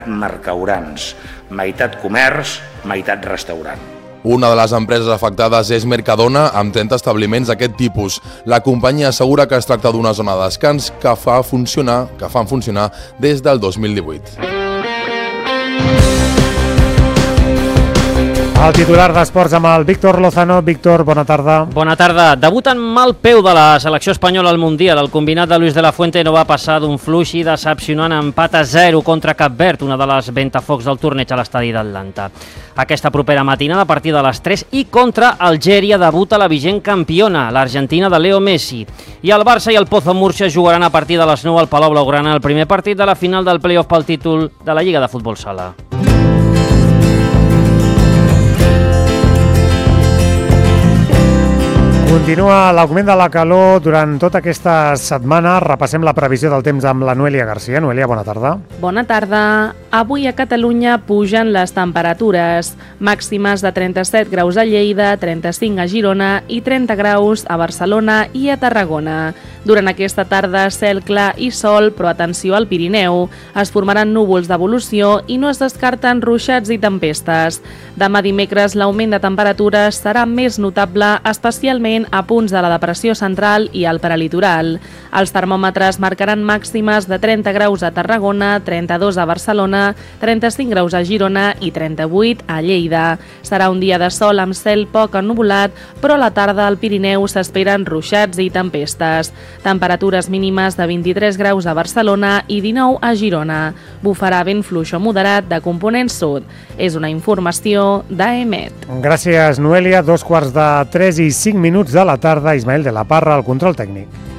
Mercaurans, meitat comerç, meitat restaurant. Una de les empreses afectades és Mercadona, amb 30 establiments d'aquest tipus. La companyia assegura que es tracta d'una zona de descans que fan funcionar des del 2018. El titular d'Esports amb el Víctor Lozano. Víctor, bona tarda. Bona tarda. Debut en mal peu de la selecció espanyola al Mundial. El combinat de Luis de la Fuente no va passar d'un fluix i decepcionant empat a 0 contra Cap Verd, una de les ventafocs del torneig a l'estadi d'Atlanta. Aquesta propera matinada, a partir de les 3, i contra Algèria debuta la vigent campiona, l'Argentina de Leo Messi. I el Barça i el Pozo Múrcia jugaran a partir de les 9 al Palau Blaugrana el primer partit de la final del play-off pel títol de la Lliga de Futbol Sala. Continua l'augment de la calor durant tota aquesta setmana. Repassem la previsió del temps amb la Noelia Garcia. Noelia, bona tarda. Bona tarda. Avui a Catalunya pugen les temperatures. Màximes de 37 graus a Lleida, 35 a Girona i 30 graus a Barcelona i a Tarragona. Durant aquesta tarda, cel clar i sol, però atenció al Pirineu. Es formaran núvols d'evolució i no es descarten ruixats i tempestes. Demà dimecres l'augment de temperatures serà més notable, especialment a punts de la depressió central i al prelitoral. Els termòmetres marcaran màximes de 30 graus a Tarragona, 32 a Barcelona, 35 graus a Girona i 38 a Lleida. Serà un dia de sol amb cel poc ennuvolat, però a la tarda al Pirineu s'esperen ruixats i tempestes. Temperatures mínimes de 23 graus a Barcelona i 19 a Girona. Bufarà vent fluix o moderat de component sud. És una informació d'AEMET. Gràcies, Noelia. 2:45 de la tarda. Ismael de la Parra, al control tècnic.